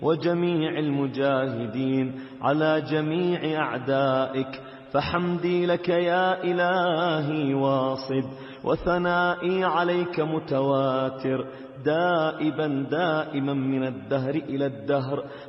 وجميع المجاهدين على جميع أعدائك، فحمدي لك يا إلهي واصب، وثنائي عليك متواتر دائبا دائما من الدهر إلى الدهر،